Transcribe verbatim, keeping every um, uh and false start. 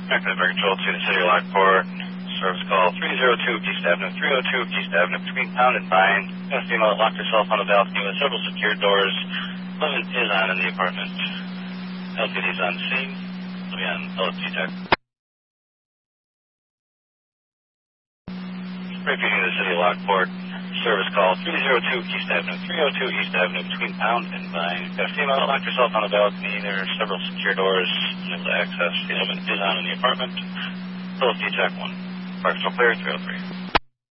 Active Air Control to the City of Lockport. Service call three oh two East Avenue, three oh two East Avenue between Pound and Vine. A female that locked herself on the balcony with several secured doors. Living is on in the apartment. L P D is on the scene. We'll be on L F T check. Repeating the City of Lockport. Service call three oh two East Avenue, three oh two East Avenue between Pound and Vine. A female that locked herself on the balcony. There are several secure doors able to access. The living is on in the apartment. L F T check one. Parks are clear, three oh three.